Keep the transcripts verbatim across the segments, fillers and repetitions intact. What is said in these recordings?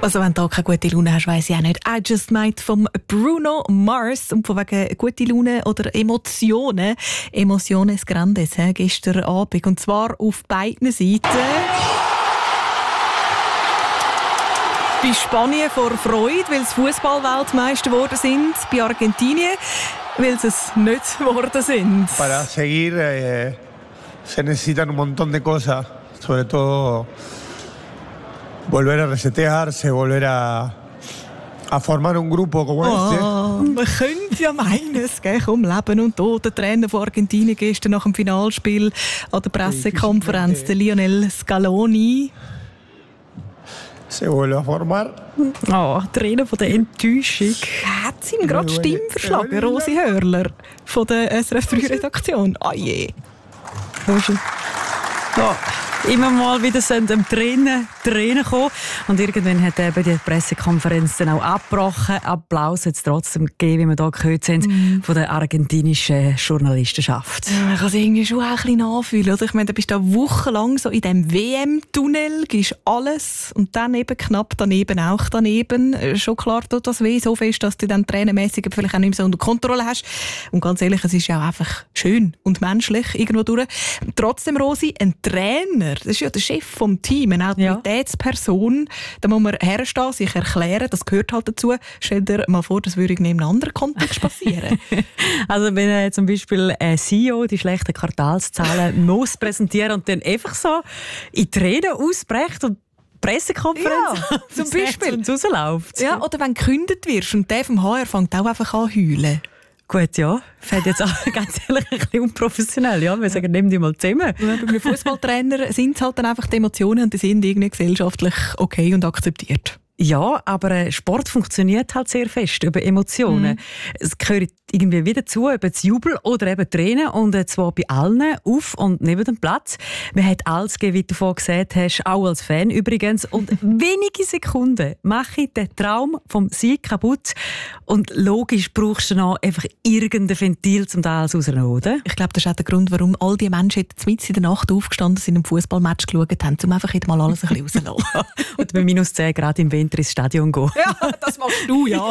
Also wenn du da keine gute Laune hast, weiss ich auch nicht. I Just Might vom Bruno Mars. Und von wegen gute Laune oder Emotionen. Emociones Grandes, he, gestern Abend. Und zwar auf beiden Seiten. Bei Spanien vor Freude, weil sie Fußball-Weltmeister geworden sind. Bei Argentinien, weil sie es nicht geworden sind. Para seguir eh, se necesitan un montón de cosas. Sobre todo volver a resetearse, volver a, a formar un grupo como oh, este. Man könnte ja meinen, es geht um Leben und Tod. Der Trainer von Argentinien gestern nach dem Finalspiel an der Pressekonferenz, der Lionel Scaloni. Se vuelve a formar. Oh, Tränen von der Enttäuschung. Hat sie ihm gerade die Stimme verschlagen, Rosi Hörler von der S R F drei Redaktion. Ah je. Ja, immer mal wieder sind dem Tränen, Tränen gekommen. Und irgendwann hat eben die Pressekonferenz dann auch abgebrochen. Applaus hat es trotzdem gegeben, wie wir hier gehört haben, mm. von der argentinischen Journalistenschaft. Ja, man kann es irgendwie schon auch ein bisschen nachfühlen. Oder? Ich meine, du bist da wochenlang so in diesem W M-Tunnel, gibst alles und dann eben knapp daneben auch daneben. Schon klar tut das weh, so fest, dass du dann tränenmässig vielleicht auch nicht mehr so unter Kontrolle hast. Und ganz ehrlich, es ist ja auch einfach schön und menschlich irgendwo durch. Trotzdem, Rosi, ein Trainer, das ist ja der Chef vom Team, eine Autoritätsperson. Ja. Da muss man herstehen, sich erklären, das gehört halt dazu. Stell dir mal vor, das würde in einem anderen Kontext passieren. Also wenn er zum Beispiel ein C E O die schlechten Quartalszahlen muss präsentieren und dann einfach so in Tränen ausbricht und Pressekonferenz ja, zum Beispiel und rausläuft. Ja, oder wenn du gekündigt wirst und der vom H R fängt auch einfach an zu heulen. Gut, ja. Fällt jetzt auch ganz ehrlich ein bisschen unprofessionell. Ja, wir sagen, nimm die mal zusammen. Bei einem Fußballtrainer sind es halt dann einfach die Emotionen und die sind irgendwie gesellschaftlich okay und akzeptiert. Ja, aber Sport funktioniert halt sehr fest über Emotionen. Mhm. Es gehört irgendwie wieder zu, ob es Jubel oder eben Tränen, und zwar bei allen, auf und neben dem Platz. Man hat alles gegeben, wie du vorhin gesagt hast, auch als Fan übrigens. Und wenige Sekunden mache ich den Traum vom Sieg kaputt. Und logisch brauchst du noch einfach irgendein Ventil, um das alles rauszunehmen, oder? Ich glaube, das ist auch der Grund, warum all die Menschen jetzt mitten in der Nacht aufgestanden sind und einen Fußballmatch geschaut haben, um einfach mal alles ein bisschen rauszulassen. Und bei minus zehn Grad im Winter ins Stadion gehen. Ja, das machst du, ja.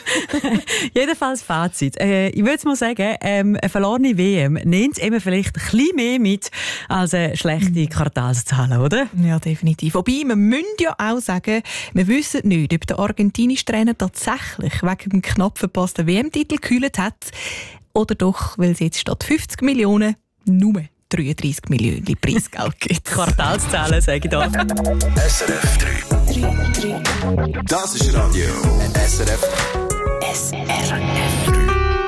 Jedenfalls Fazit. Äh, ich würde mal sagen, ähm, eine verlorene W M nimmt eben vielleicht ein bisschen mehr mit als eine schlechte Quartalszahlen, oder? Ja, definitiv. Wobei, wir müssen ja auch sagen, wir wissen nicht, ob der argentinische Trainer tatsächlich wegen dem knapp verpassten W M-Titel gekühlt hat oder doch, weil es jetzt statt fünfzig Millionen nur dreiunddreissig Millionen Preisgeld gibt. Quartalszahlen, sage ich da. S R F drei. Das ist Radio S R F. S R F.